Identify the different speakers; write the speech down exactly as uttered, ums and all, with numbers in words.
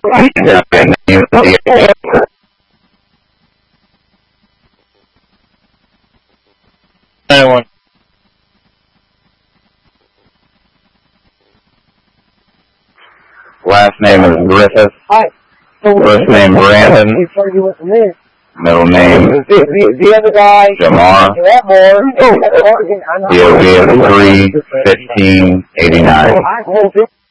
Speaker 1: Anyone?
Speaker 2: Last name is Griffith.
Speaker 3: Hi.
Speaker 2: First name Brandon. Middle name
Speaker 3: The, the other guy.
Speaker 2: Jamar.
Speaker 3: That more.
Speaker 2: D O B is three fifteen eighty nine.